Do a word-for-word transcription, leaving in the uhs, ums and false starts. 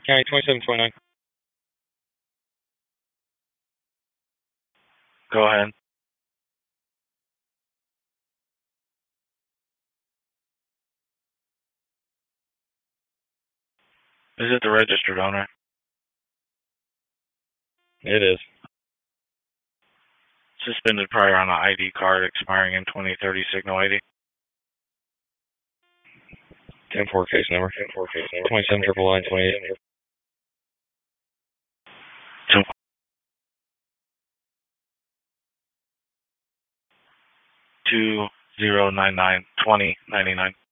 County twenty-seven twenty-nine. Go ahead. Is it the registered owner? It is. Suspended prior on an I D card expiring in twenty thirty, signal eighty. ten four case number. ten four case number. twenty-seven triple line twenty-eight. Two zero nine nine twenty ninety nine.